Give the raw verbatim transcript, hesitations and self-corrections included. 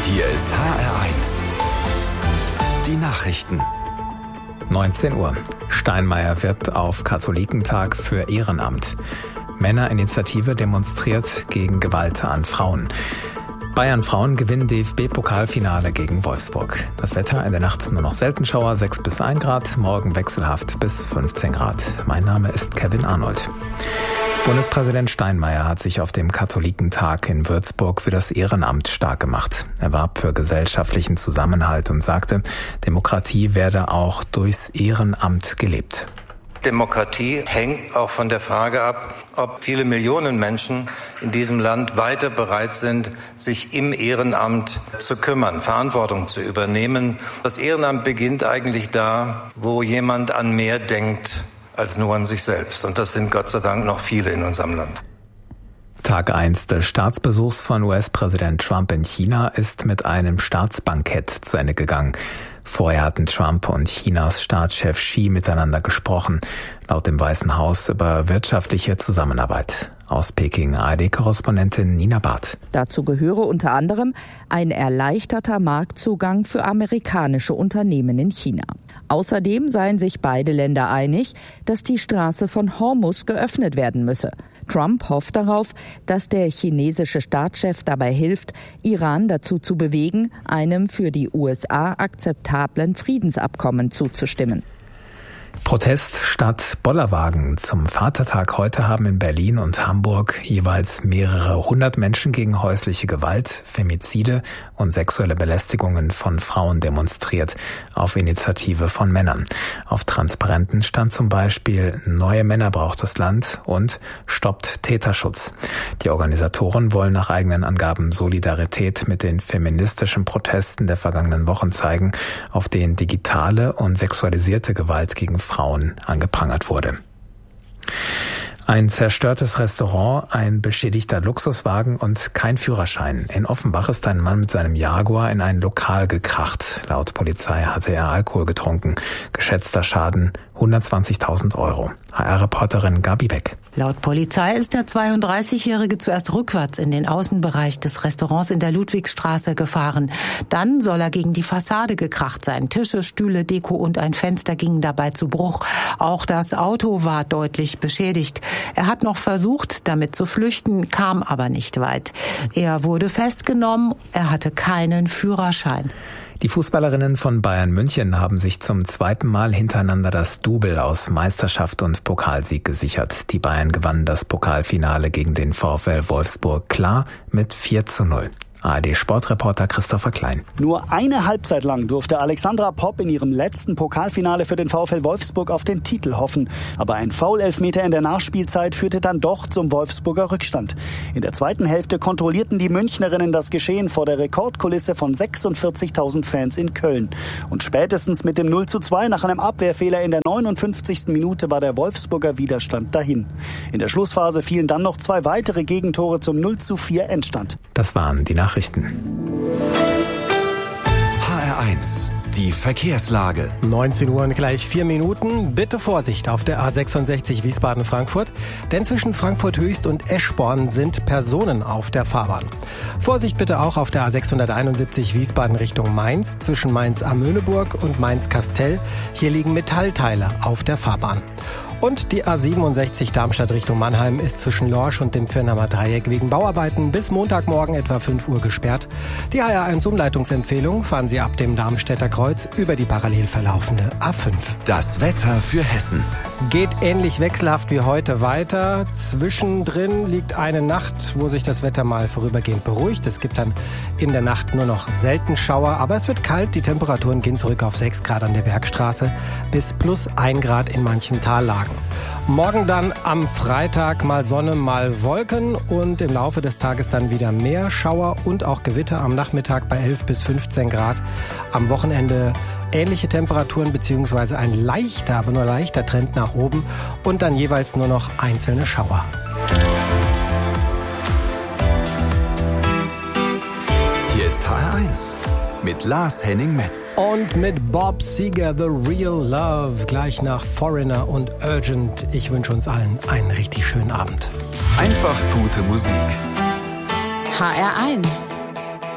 Hier ist H R eins. Die Nachrichten. neunzehn Uhr. Steinmeier wirbt auf Katholikentag für Ehrenamt. Männerinitiative demonstriert gegen Gewalt an Frauen. Bayern-Frauen gewinnen D F B-Pokalfinale gegen Wolfsburg. Das Wetter in der Nacht nur noch selten Schauer, sechs bis ein Grad, morgen wechselhaft bis fünfzehn Grad. Mein Name ist Kevin Arnold. Bundespräsident Steinmeier hat sich auf dem Katholikentag in Würzburg für das Ehrenamt stark gemacht. Er warb für gesellschaftlichen Zusammenhalt und sagte, Demokratie werde auch durchs Ehrenamt gelebt. Demokratie hängt auch von der Frage ab, ob viele Millionen Menschen in diesem Land weiter bereit sind, sich im Ehrenamt zu kümmern, Verantwortung zu übernehmen. Das Ehrenamt beginnt eigentlich da, wo jemand an mehr denkt als nur an sich selbst. Und das sind Gott sei Dank noch viele in unserem Land. Tag eins des Staatsbesuchs von U S-Präsident Trump in China ist mit einem Staatsbankett zu Ende gegangen. Vorher hatten Trump und Chinas Staatschef Xi miteinander gesprochen, laut dem Weißen Haus über wirtschaftliche Zusammenarbeit. Aus Peking A R D-Korrespondentin Nina Barth. Dazu gehöre unter anderem ein erleichterter Marktzugang für amerikanische Unternehmen in China. Außerdem seien sich beide Länder einig, dass die Straße von Hormuz geöffnet werden müsse. Trump hofft darauf, dass der chinesische Staatschef dabei hilft, Iran dazu zu bewegen, einem für die U S A akzeptablen Friedensabkommen zuzustimmen. Protest statt Bollerwagen. Zum Vatertag heute haben in Berlin und Hamburg jeweils mehrere hundert Menschen gegen häusliche Gewalt, Femizide und sexuelle Belästigungen von Frauen demonstriert, auf Initiative von Männern. Auf Transparenten stand zum Beispiel Neue Männer braucht das Land und Stoppt Täterschutz. Die Organisatoren wollen nach eigenen Angaben Solidarität mit den feministischen Protesten der vergangenen Wochen zeigen, auf denen digitale und sexualisierte Gewalt gegen Frauen angeprangert wurde. Ein zerstörtes Restaurant, ein beschädigter Luxuswagen und kein Führerschein. In Offenbach ist ein Mann mit seinem Jaguar in ein Lokal gekracht. Laut Polizei hatte er Alkohol getrunken. Geschätzter Schaden hundertzwanzigtausend Euro. H R-Reporterin Gabi Beck. Laut Polizei ist der zweiunddreißigjährige zuerst rückwärts in den Außenbereich des Restaurants in der Ludwigstraße gefahren. Dann soll er gegen die Fassade gekracht sein. Tische, Stühle, Deko und ein Fenster gingen dabei zu Bruch. Auch das Auto war deutlich beschädigt. Er hat noch versucht, damit zu flüchten, kam aber nicht weit. Er wurde festgenommen, er hatte keinen Führerschein. Die Fußballerinnen von Bayern München haben sich zum zweiten Mal hintereinander das Double aus Meisterschaft und Pokalsieg gesichert. Die Bayern gewannen das Pokalfinale gegen den VfL Wolfsburg klar mit vier zu null. A R D-Sportreporter Christopher Klein. Nur eine Halbzeit lang durfte Alexandra Popp in ihrem letzten Pokalfinale für den VfL Wolfsburg auf den Titel hoffen. Aber ein Foul-Elfmeter in der Nachspielzeit führte dann doch zum Wolfsburger Rückstand. In der zweiten Hälfte kontrollierten die Münchnerinnen das Geschehen vor der Rekordkulisse von sechsundvierzigtausend Fans in Köln. Und spätestens mit dem null zu zwei nach einem Abwehrfehler in der neunundfünfzigsten Minute war der Wolfsburger Widerstand dahin. In der Schlussphase fielen dann noch zwei weitere Gegentore zum null zu vier Endstand. Das waren die Nachrichten. H R eins, die Verkehrslage. neunzehn Uhr und gleich vier Minuten. Bitte Vorsicht auf der A sechsundsechzig Wiesbaden-Frankfurt, denn zwischen Frankfurt Höchst und Eschborn sind Personen auf der Fahrbahn. Vorsicht bitte auch auf der A sechshunderteinundsiebzig Wiesbaden Richtung Mainz, zwischen Mainz-Amöneburg und Mainz-Kastell. Hier liegen Metallteile auf der Fahrbahn. Und die A siebenundsechzig Darmstadt Richtung Mannheim ist zwischen Lorsch und dem Firnamer Dreieck wegen Bauarbeiten bis Montagmorgen etwa fünf Uhr gesperrt. Die H R eins Umleitungsempfehlung fahren Sie ab dem Darmstädter Kreuz über die parallel verlaufende A fünf. Das Wetter für Hessen. Geht ähnlich wechselhaft wie heute weiter. Zwischendrin liegt eine Nacht, wo sich das Wetter mal vorübergehend beruhigt. Es gibt dann in der Nacht nur noch selten Schauer, aber es wird kalt. Die Temperaturen gehen zurück auf sechs Grad an der Bergstraße bis plus ein Grad in manchen Tallagen. Morgen dann am Freitag mal Sonne, mal Wolken und im Laufe des Tages dann wieder mehr Schauer und auch Gewitter am Nachmittag bei elf bis fünfzehn Grad. Am Wochenende ähnliche Temperaturen beziehungsweise ein leichter, aber nur leichter Trend nach oben und dann jeweils nur noch einzelne Schauer. Hier ist H R eins. Mit Lars Henning-Metz. Und mit Bob Seger, The Real Love, gleich nach Foreigner und Urgent. Ich wünsche uns allen einen richtig schönen Abend. Einfach gute Musik. H R eins.